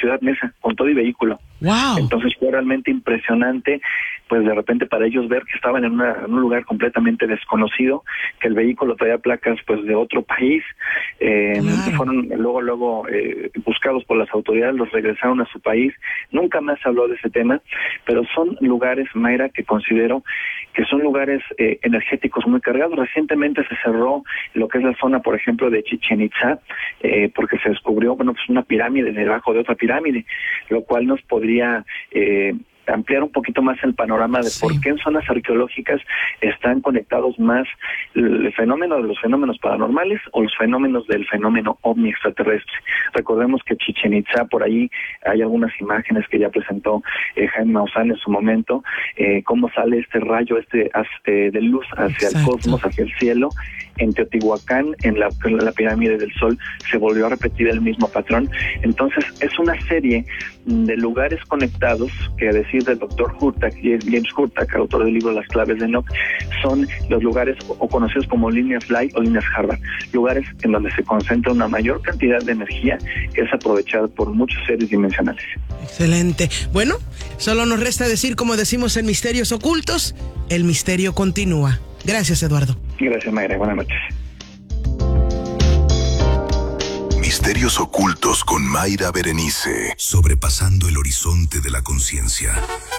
Ciudad Neza, con todo y vehículo. Wow. Entonces fue realmente impresionante, pues de repente para ellos ver que estaban en un lugar completamente desconocido, que el vehículo traía placas pues de otro país, Claro. fueron luego buscados por las autoridades, los regresaron a su país. Nunca más se habló de ese tema, pero son lugares, Mayra, que considero que son lugares energéticos muy cargados. Recientemente se cerró lo que es la zona, por ejemplo, de Chichén Itzá, porque se descubrió, pues una pirámide debajo de otra pirámide, lo cual nos podría ampliar un poquito más el panorama de por qué en zonas arqueológicas están conectados más el fenómeno de los fenómenos paranormales o los fenómenos del fenómeno ovni extraterrestre. Recordemos que Chichén Itzá, por ahí hay algunas imágenes que ya presentó Jaime Maussan en su momento, cómo sale este rayo de luz hacia el cosmos, hacia el cielo. En Teotihuacán, en la pirámide del Sol, se volvió a repetir el mismo patrón. Entonces, es una serie de lugares conectados que, a decir del doctor Hurtak, James Hurtak, autor del libro Las claves de Enoch, son los lugares o conocidos como líneas Light o líneas Harvard, lugares en donde se concentra una mayor cantidad de energía que es aprovechada por muchos seres dimensionales. Excelente. Bueno, solo nos resta decir, como decimos en Misterios Ocultos, el misterio continúa. Gracias, Eduardo. Gracias, Mayra. Buenas noches. Misterios Ocultos con Mayra Berenice, sobrepasando el horizonte de la conciencia.